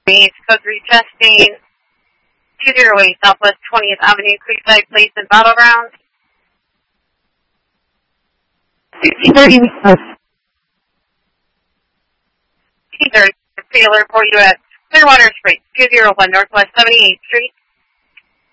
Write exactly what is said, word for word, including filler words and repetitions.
code three testing, two zero eight Southwest twentieth Avenue, Creekside Place and Battleground. Peter, Taylor for you at Clearwater Street, two zero one Northwest seventy-eighth Street.